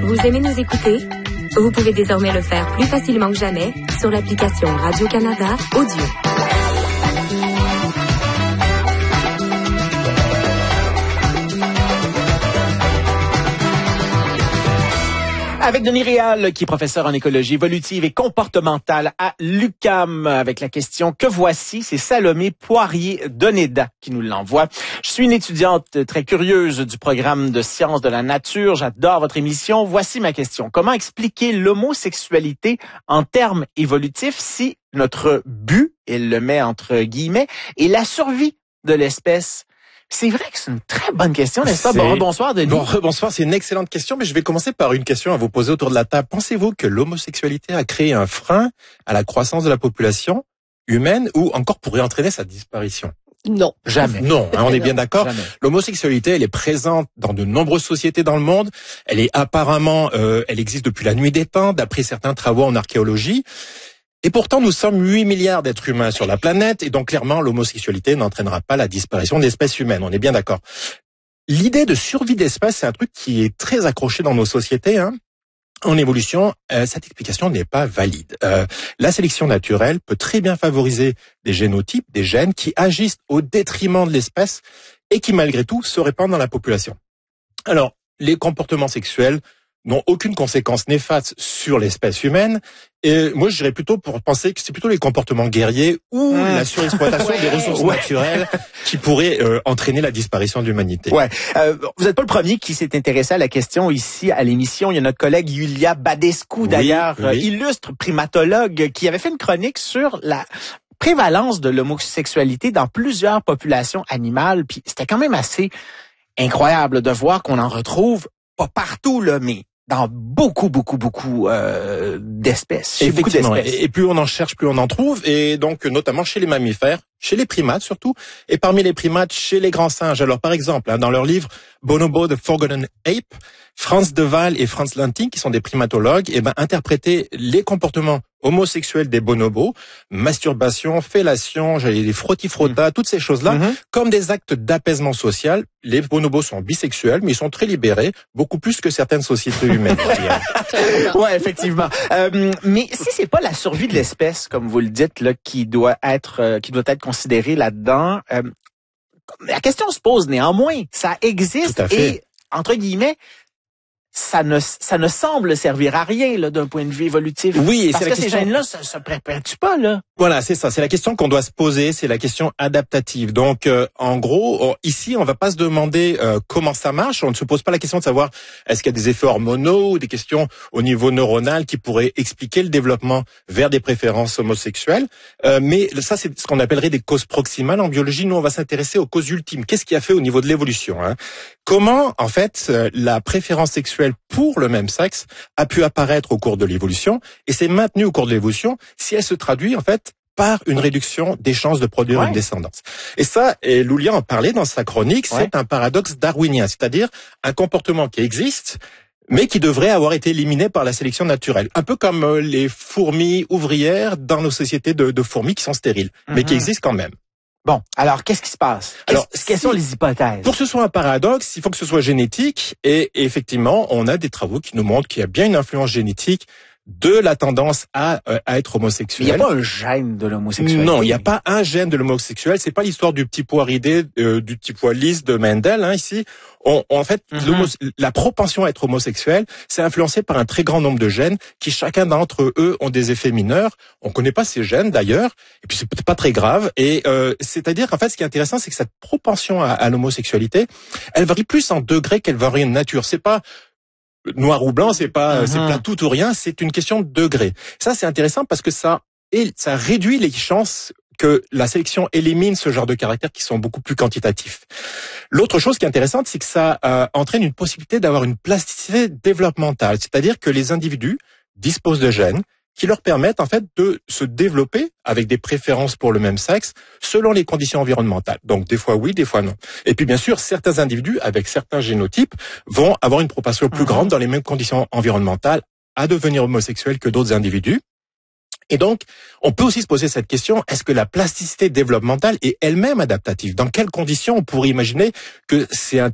Vous aimez nous écouter? Vous pouvez désormais le faire plus facilement que jamais sur l'application Radio-Canada Audio. Avec Denis Réal, qui est professeur en écologie évolutive et comportementale à l'UQAM, avec la question que voici, c'est Salomé Poirier-Doneda qui nous l'envoie. Je suis une étudiante très curieuse du programme de sciences de la nature. J'adore votre émission. Voici ma question. Comment expliquer l'homosexualité en termes évolutifs si notre but, il le met entre guillemets, est la survie de l'espèce? C'est vrai que c'est une très bonne question, n'est-ce pas? Bonsoir, Denis. Bonsoir, c'est une excellente question, mais je vais commencer par une question à vous poser autour de la table. Pensez-vous que l'homosexualité a créé un frein à la croissance de la population humaine ou encore pourrait entraîner sa disparition? Non, jamais. Non, on est bien d'accord. L'homosexualité, elle est présente dans de nombreuses sociétés dans le monde. Elle est apparemment, elle existe depuis la nuit des temps, d'après certains travaux en archéologie. Et pourtant, nous sommes 8 milliards d'êtres humains sur la planète, et donc clairement, l'homosexualité n'entraînera pas la disparition de l'espèce humaine. On est bien d'accord. L'idée de survie d'espèce, c'est un truc qui est très accroché dans nos sociétés. En évolution, cette explication n'est pas valide. La sélection naturelle peut très bien favoriser des génotypes, des gènes qui agissent au détriment de l'espèce et qui, malgré tout, se répandent dans la population. Alors, les comportements sexuels n'ont aucune conséquence néfaste sur l'espèce humaine. Et moi, je dirais plutôt pour penser que c'est plutôt les comportements guerriers ou la surexploitation des ressources naturelles qui pourraient entraîner la disparition de l'humanité. Vous n'êtes pas le premier qui s'est intéressé à la question ici à l'émission. Il y a notre collègue Iulia Badescu, d'ailleurs, illustre primatologue, qui avait fait une chronique sur la prévalence de l'homosexualité dans plusieurs populations animales. Puis c'était quand même assez incroyable de voir qu'on en retrouve pas partout, là, mais dans beaucoup d'espèces. Effectivement. Et plus on en cherche, plus on en trouve. Et donc, notamment chez les mammifères, chez les primates surtout, et parmi les primates, chez les grands singes. Alors, par exemple, dans leur livre Bonobo, The Forgotten Ape, Franz de Waal et Franz Lanting, qui sont des primatologues, interprétaient les comportements homosexuels des bonobos, masturbation, fellation, les frottis-frottas, toutes ces choses-là, comme des actes d'apaisement social. Les bonobos sont bisexuels, mais ils sont très libérés, beaucoup plus que certaines sociétés humaines. Ouais, effectivement. Mais si c'est pas la survie de l'espèce, comme vous le dites, là, qui doit être considérée là-dedans, la question se pose néanmoins. Ça existe et, entre guillemets, ça ne semble servir à rien là d'un point de vue évolutif. Oui, parce que ces gènes-là se perpétuent pas là. Voilà, c'est ça. C'est la question qu'on doit se poser. C'est la question adaptative. Donc, en gros, ici, on va pas se demander comment ça marche. On ne se pose pas la question de savoir est-ce qu'il y a des effets hormonaux ou des questions au niveau neuronal qui pourraient expliquer le développement vers des préférences homosexuelles. Mais ça, c'est ce qu'on appellerait des causes proximales en biologie. Nous, on va s'intéresser aux causes ultimes. Qu'est-ce qui a fait au niveau de l'évolution, Comment, en fait, la préférence sexuelle pour le même sexe a pu apparaître au cours de l'évolution et s'est maintenue au cours de l'évolution si elle se traduit, en fait, par une réduction des chances de produire une descendance. Et ça, et Iulia en parlait dans sa chronique, c'est un paradoxe darwinien, c'est-à-dire un comportement qui existe, mais qui devrait avoir été éliminé par la sélection naturelle. Un peu comme les fourmis ouvrières dans nos sociétés de fourmis qui sont stériles, mais qui existent quand même. Bon, alors qu'est-ce qui se passe? Quelles sont les hypothèses? Pour que ce soit un paradoxe, il faut que ce soit génétique et effectivement, on a des travaux qui nous montrent qu'il y a bien une influence génétique de la tendance à être homosexuel. Mais il n'y a pas un gène de l'homosexualité. Non, il n'y a pas un gène de l'homosexuel. C'est pas l'histoire du petit pois ridé, du petit pois lisse de Mendel, ici. En fait, la propension à être homosexuel, c'est influencé par un très grand nombre de gènes qui, chacun d'entre eux, ont des effets mineurs. On connaît pas ces gènes, d'ailleurs. Et puis, c'est peut-être pas très grave. Et, c'est-à-dire qu'en fait, ce qui est intéressant, c'est que cette propension à l'homosexualité, elle varie plus en degrés qu'elle varie en nature. C'est pas noir ou blanc, c'est pas tout ou rien, c'est une question de degré. Ça, c'est intéressant parce que ça réduit les chances que la sélection élimine ce genre de caractères qui sont beaucoup plus quantitatifs. L'autre chose qui est intéressante, c'est que ça entraîne une possibilité d'avoir une plasticité développementale, c'est-à-dire que les individus disposent de gènes qui leur permettent en fait de se développer avec des préférences pour le même sexe selon les conditions environnementales. Donc des fois oui, des fois non. Et puis bien sûr, certains individus avec certains génotypes vont avoir une propension plus grande dans les mêmes conditions environnementales à devenir homosexuels que d'autres individus. Et donc, on peut aussi se poser cette question, est-ce que la plasticité développementale est elle-même adaptative? Dans quelles conditions on pourrait imaginer que c'est un